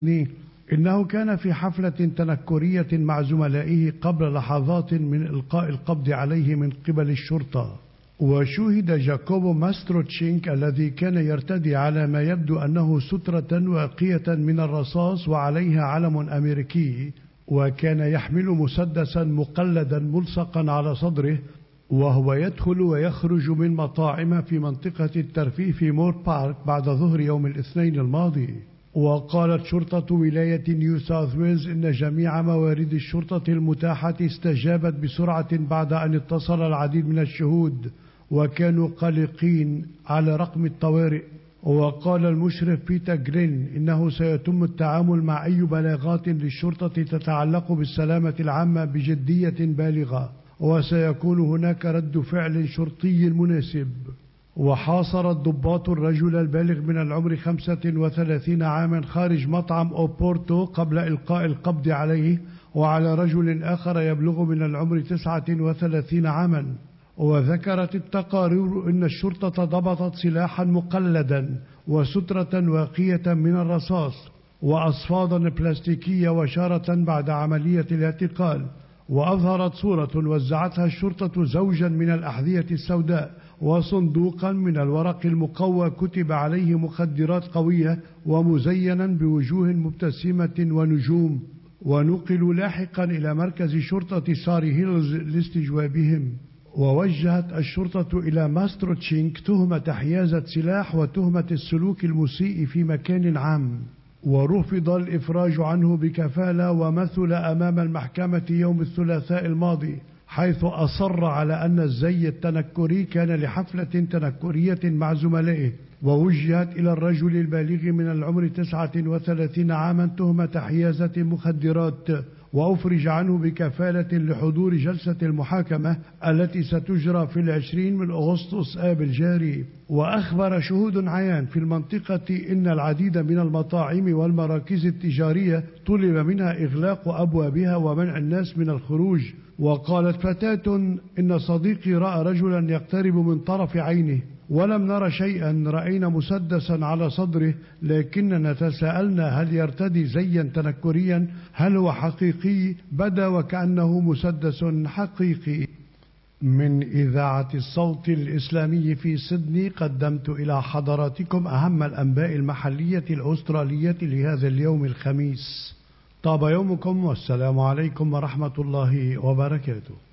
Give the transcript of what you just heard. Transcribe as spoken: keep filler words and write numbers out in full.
إنه كان في حفلة تنكرية مع زملائه قبل لحظات من إلقاء القبض عليه من قبل الشرطة. وشوهد جاكوبو ماستروتشينك الذي كان يرتدي على ما يبدو أنه سترة واقية من الرصاص وعليها علم أمريكي، وكان يحمل مسدسا مقلدا ملصقا على صدره، وهو يدخل ويخرج من مطاعم في منطقة الترفيه في مور بارك بعد ظهر يوم الاثنين الماضي. وقالت شرطة ولاية نيو ساوث ويلز إن جميع موارد الشرطة المتاحة استجابت بسرعة بعد أن اتصل العديد من الشهود وكانوا قلقين على رقم الطوارئ. وقال المشرف بيتر جرين إنه سيتم التعامل مع أي بلاغات للشرطة تتعلق بالسلامة العامة بجدية بالغة، وسيكون هناك رد فعل شرطي مناسب. وحاصر الضباط الرجل البالغ من العمر خمسة وثلاثين عاما خارج مطعم أوبورتو قبل إلقاء القبض عليه، وعلى رجل آخر يبلغ من العمر تسعة وثلاثين عاما. وذكرت التقارير أن الشرطة ضبطت سلاحا مقلدا وسترة واقية من الرصاص وأصفادا بلاستيكية وشارة بعد عملية الاعتقال. وأظهرت صورة وزعتها الشرطة زوجا من الأحذية السوداء وصندوقا من الورق المقوى كتب عليه مخدرات قوية ومزينا بوجوه مبتسمة ونجوم. ونقلوا لاحقا إلى مركز شرطة ساري هيلز لاستجوابهم. ووجهت الشرطة إلى ماستروتشينك تهمة حيازة سلاح وتهمة السلوك المسيء في مكان عام، ورفض الإفراج عنه بكفالة ومثل أمام المحكمة يوم الثلاثاء الماضي، حيث أصر على أن الزي التنكري كان لحفلة تنكرية مع زملائه. ووجهت إلى الرجل البالغ من العمر تسعة وثلاثين عاما تهمة حيازة مخدرات، وأفرج عنه بكفالة لحضور جلسة المحاكمة التي ستجرى في العشرين من أغسطس آب الجاري. وأخبر شهود عيان في المنطقة إن العديد من المطاعم والمراكز التجارية طلب منها إغلاق أبوابها ومنع الناس من الخروج. وقالت فتاة إن صديقي رأى رجلا يقترب من طرف عينه، ولم نرى شيئا، رأينا مسدسا على صدره، لكننا تساءلنا هل يرتدي زيا تنكريا، هل هو حقيقي؟ بدا وكأنه مسدس حقيقي. من إذاعة الصوت الإسلامي في سيدني قدمت إلى حضراتكم أهم الأنباء المحلية الأسترالية لهذا اليوم الخميس. طاب يومكم والسلام عليكم ورحمة الله وبركاته.